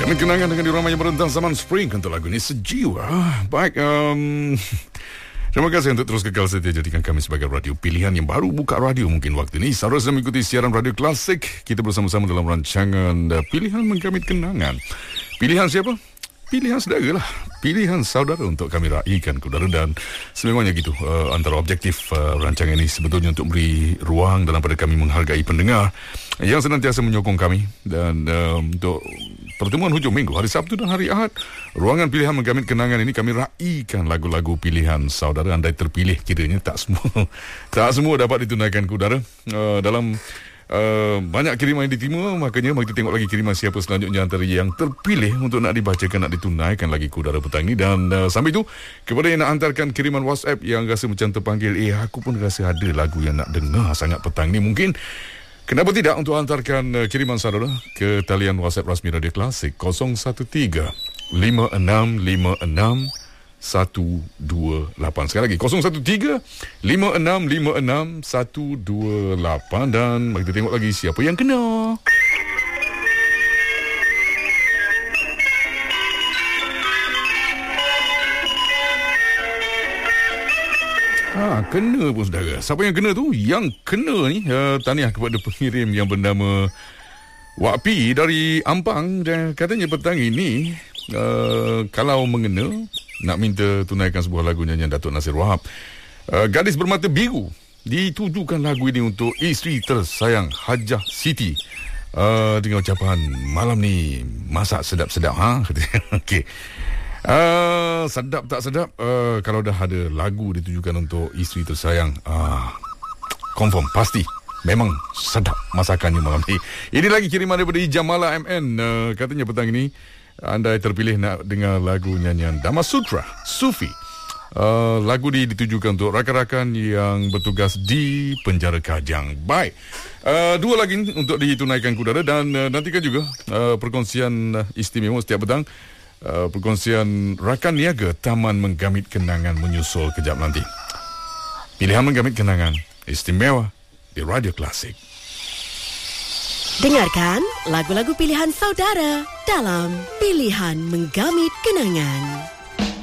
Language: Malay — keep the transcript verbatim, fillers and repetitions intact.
Kami kenangan dengan diorama yang merentang zaman Spring. Untuk lagu ini sejiwa. Baik, um, terima kasih untuk terus kekal setia jadikan kami sebagai radio pilihan yang baru buka radio mungkin waktu ini. Saudara sedang mengikuti siaran radio klasik. Kita bersama-sama dalam rancangan uh, Pilihan Menggamit Kenangan. Pilihan siapa? Pilihan saudara lah. Pilihan saudara untuk kami raikan saudara. Dan sememangnya gitu, uh, antara objektif uh, rancangan ini sebetulnya untuk beri ruang dalam pada kami menghargai pendengar yang senantiasa menyokong kami. Dan uh, untuk pertemuan hujung minggu, hari Sabtu dan hari Ahad, ruangan Pilihan Menggamit Kenangan ini kami raikan lagu-lagu pilihan saudara. Andai terpilih kiranya, tak semua tak semua dapat ditunaikan saudara. Uh, dalam Uh, banyak kiriman yang diterima, makanya mari kita tengok lagi kiriman siapa selanjutnya antara yang terpilih untuk nak dibacakan, nak ditunaikan lagi kudara petang ini. Dan uh, sambil itu, kepada yang nak hantarkan kiriman WhatsApp yang rasa macam terpanggil, eh aku pun rasa ada lagu yang nak dengar sangat petang ni, mungkin kenapa tidak untuk hantarkan uh, kiriman saudara ke talian WhatsApp rasmi Radio Klasik kosong satu tiga lima enam lima enam satu dua lapan. Sekali lagi kosong satu tiga lima enam lima enam satu dua lapan. Dan mari kita tengok lagi siapa yang kena. Ha, kena pun saudara. Siapa yang kena tu? Yang kena ni uh, tahniah kepada pengirim yang bernama Wak Pi dari Ampang. Dan katanya petang ini uh, kalau mengena nak minta tunaikan sebuah lagu nyanyian Datuk Nasir Wahab, uh, Gadis Bermata Biru. Ditujukan lagu ini untuk isteri tersayang Hajah Siti, uh, dengan ucapan malam ni masak sedap-sedap. Ha? Okey. Uh, sedap tak sedap, uh, kalau dah ada lagu ditujukan untuk isteri tersayang, uh, confirm, pasti memang sedap masakannya malam ni. Ini lagi kiriman daripada Ijamala M N. Uh, katanya petang ini anda terpilih nak dengar lagu nyanyian Dhamma Sutra Sufi. Uh, lagu ini ditujukan untuk rakan-rakan yang bertugas di penjara Kajang. Baik, uh, dua lagi untuk ditunaikan kudara. Dan uh, nantikan juga uh, perkongsian uh, istimewa setiap petang. uh, Perkongsian rakan niaga Taman Menggamit Kenangan menyusul kejap nanti. Pilihan Menggamit Kenangan istimewa di Radio Klasik. Dengarkan lagu-lagu pilihan saudara dalam Pilihan Menggamit Kenangan.